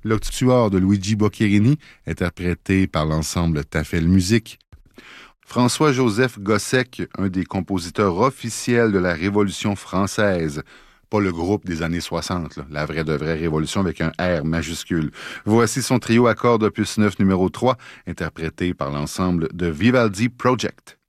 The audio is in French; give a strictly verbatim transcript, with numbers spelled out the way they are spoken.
Le tueur de Luigi Boccherini, interprété par l'ensemble Tafel Musique. François-Joseph Gossec, un des compositeurs officiels de la Révolution française. Pas le groupe des années soixante, là, la vraie de vraie révolution avec un R majuscule. Voici son trio à cordes opus neuf numéro trois, interprété par l'ensemble de Vivaldi Project.